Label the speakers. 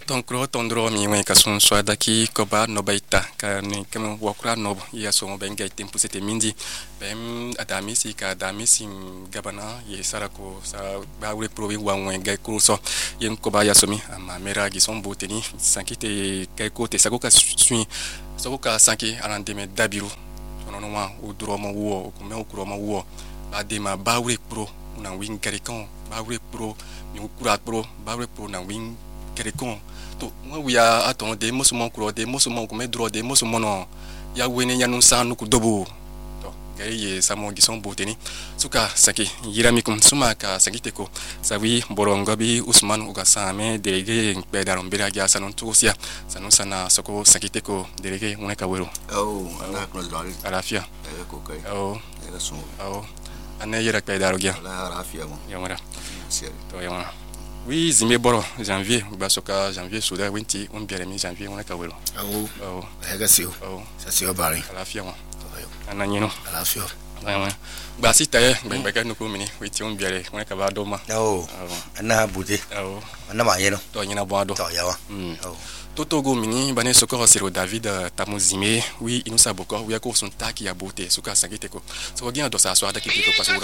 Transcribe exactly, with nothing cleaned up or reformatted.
Speaker 1: Tonkro tondro mi wen kasun swada ki koba no baita ka ni kam wakra no ya so ben ga tempo c'était mindi bem adami si ka adami si gabana ye sarako sa ba wure provi wa wen ga kurso yen koba ya somi ama mera gi son boteni sankite ka kote sakoka sui sakoka sanki arande me dabiru sono no wa o dromo wo ko me o kromo wo adema ba wure pro na win garikon ba wure pro mi kura pro ba wure pro na win garikon to moi we are attend des musulmans kuro des musulmans comme droit des musulmans ya wene ya nun sanu ku dobo to gari ye samo gison boteni suka saki yirami kum suma ka sagite ko sawi borongo bi usman uga same delege pe daron bira ga sanon tusia sanon sana soko sagite ko delege uneka wero
Speaker 2: oh ana ko dali
Speaker 1: arafia
Speaker 2: ko kai
Speaker 1: oh
Speaker 2: era so
Speaker 1: oh ana yira pe daro ga
Speaker 2: la arafia mo
Speaker 1: yamara
Speaker 2: seri
Speaker 1: to yamara. Oui, zimbe boro janvier basoka janvier souda winti on bien mi janvier on akawelo
Speaker 2: oh
Speaker 1: oh
Speaker 2: hega sio
Speaker 1: oh
Speaker 2: ça sio bari
Speaker 1: ala fiama ananyino
Speaker 2: ala fio
Speaker 1: ouais ba si taye ben ba kanu ko mini winti on bien on akaba doma
Speaker 2: oh ana bute
Speaker 1: oh
Speaker 2: ana ma yeno
Speaker 1: to nyina boado
Speaker 2: to yawa
Speaker 1: oh toto go mini bane soko sero David tamuzime oui inu saboko oui ko son taki ya bote suka sagite ko so gina do sa so ada ki to paso